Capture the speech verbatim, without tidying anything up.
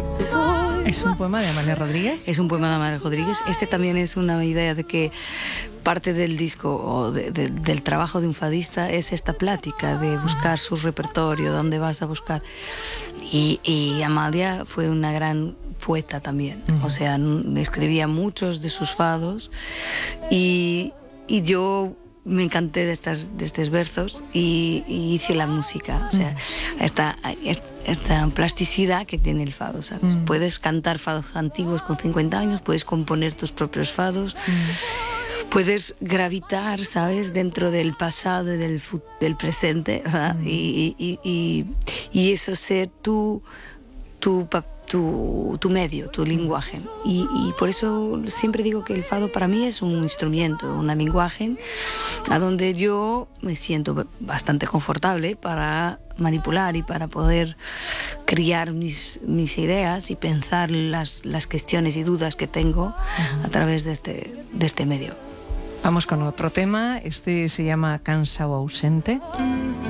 ¿Es un poema de Amalia Rodríguez? Es un poema de Amalia Rodríguez. Este también es una idea de que parte del disco o de, de, del trabajo de un fadista es esta plática de buscar su repertorio, dónde vas a buscar. Y, y Amalia fue una gran poeta también, uh-huh. O sea, escribía muchos de sus fados y, y yo me encanté de, estas, de estos versos y, y hice la música, o sea, uh-huh. esta, esta plasticidad que tiene el fado, ¿sabes? Uh-huh. Puedes cantar fados antiguos con cincuenta años, puedes componer tus propios fados, uh-huh. Puedes gravitar, ¿sabes?, dentro del pasado y del, del presente, ¿verdad? Uh-huh. y, y, y, y eso ser tu, tu papel. Tu, tu medio, tu lenguaje. Y, y por eso siempre digo que el fado para mí es un instrumento, un lenguaje a donde yo me siento bastante confortable para manipular y para poder criar mis, mis ideas y pensar las, las cuestiones y dudas que tengo uh-huh. a través de este, de este medio. Vamos con otro tema, este se llama Cansao ausente.